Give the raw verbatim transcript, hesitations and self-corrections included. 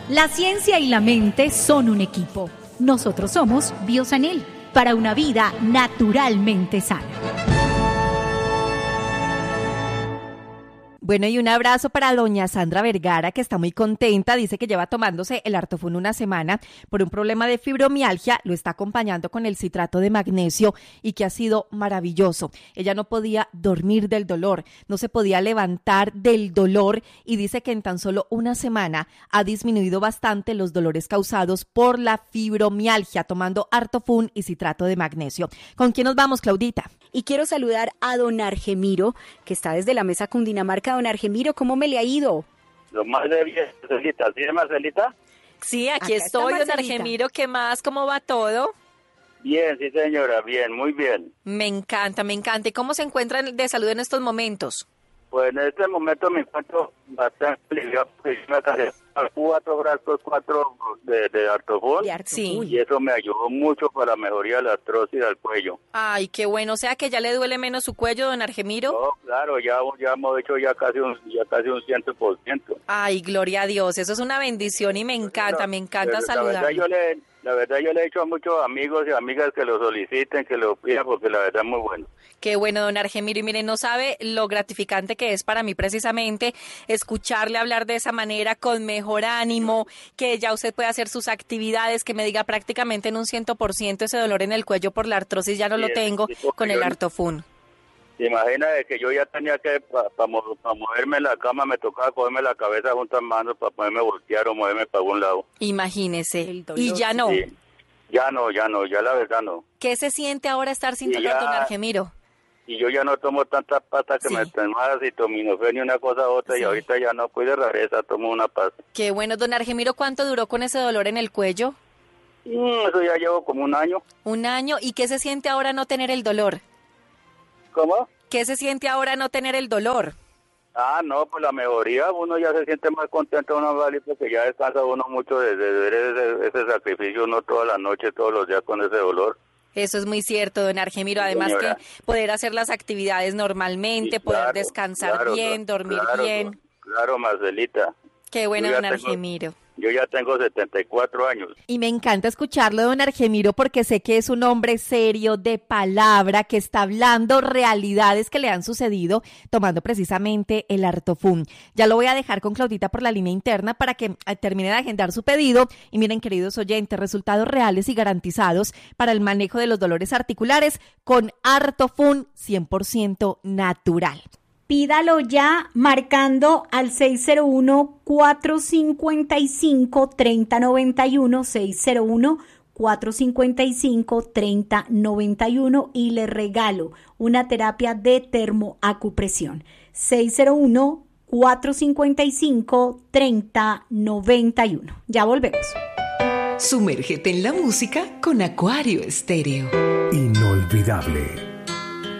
La ciencia y la mente son un equipo. Nosotros somos Biosanil, para una vida naturalmente sana. Bueno, y un abrazo para doña Sandra Vergara, que está muy contenta. Dice que lleva tomándose el Artofun una semana por un problema de fibromialgia. Lo está acompañando con el citrato de magnesio y que ha sido maravilloso. Ella no podía dormir del dolor, no se podía levantar del dolor y dice que en tan solo una semana ha disminuido bastante los dolores causados por la fibromialgia tomando Artofun y citrato de magnesio. ¿Con quién nos vamos, Claudita? Y quiero saludar a don Argemiro, que está desde la mesa Cundinamarca. Don Argemiro, ¿cómo me le ha ido? Lo más de bien, Marcelita. ¿Sí, Marcelita? Sí, aquí Acá estoy, está don Argemiro. ¿Qué más? ¿Cómo va todo? Bien, sí, señora, bien, muy bien. Me encanta, me encanta. ¿Y cómo se encuentran de salud en estos momentos? Pues en este momento me encuentro bastante aliviado, porque yo me acabé cuatro frascos, cuatro de, de Artofun, Sí. Y eso me ayudó mucho para la mejoría de la artrosis del cuello. Ay, qué bueno. O sea que ya le duele menos su cuello, don Argemiro. No, claro, ya, ya hemos hecho ya casi un, ya casi un cien por ciento. Ay, gloria a Dios. Eso es una bendición y me encanta, No, me encanta pero saludar. La verdad, yo le, la verdad yo le he dicho a muchos amigos y amigas que lo soliciten, que lo pidan, porque la verdad es muy bueno. Qué bueno, don Argemiro. Y miren, no sabe lo gratificante que es para mí precisamente escucharle hablar de esa manera, con mejor ánimo, que ya usted puede hacer sus actividades, que me diga prácticamente en un cien por ciento ese dolor en el cuello por la artrosis ya no Sí, lo tengo sí, con el Artofun. ¿Se imagina de que yo ya tenía que, para pa, pa moverme en la cama, me tocaba cogerme la cabeza juntas manos para poderme voltear o moverme para algún lado? Imagínese. Y ya no. Sí. Ya no, ya no, ya la verdad no. ¿Qué se siente ahora estar sin Y dolor, ya- don Argemiro? Y yo ya no tomo tanta pasta que Sí. me tomaba acetaminofén y una cosa a otra, Sí. y ahorita ya no, pues de rareza tomo una pasta. Qué bueno, don Argemiro. ¿Cuánto duró con ese dolor en el cuello? Mm, eso ya llevo como un año. Un año. ¿Y qué se siente ahora no tener el dolor? ¿Cómo? ¿Qué se siente ahora no tener el dolor? Ah, no, pues la mejoría, uno ya se siente más contento, uno vale, porque ya descansa uno mucho de, de ver ese, ese sacrificio, uno toda la noche, todos los días con ese dolor. Eso es muy cierto, don Argemiro. Además Señora. que poder hacer las actividades normalmente, Sí, poder claro, descansar claro, bien, dormir claro, bien. Claro, Marcelita. Qué bueno, Yo ya don tengo- Argemiro. Yo ya tengo setenta y cuatro años. Y me encanta escucharlo, don Argemiro, porque sé que es un hombre serio, de palabra, que está hablando realidades que le han sucedido tomando precisamente el Artofun. Ya lo voy a dejar con Claudita por la línea interna para que eh, termine de agendar su pedido. Y miren, queridos oyentes, resultados reales y garantizados para el manejo de los dolores articulares con Artofun cien por ciento natural. Pídalo ya marcando al seis cero uno, cuatro cinco cinco, tres cero nueve uno, seis cero uno, cuatro cinco cinco, tres cero nueve uno y le regalo una terapia de termoacupresión. seis cero uno, cuatro cinco cinco, tres cero nueve uno. Ya volvemos. Sumérgete en la música con Acuario Estéreo. Inolvidable.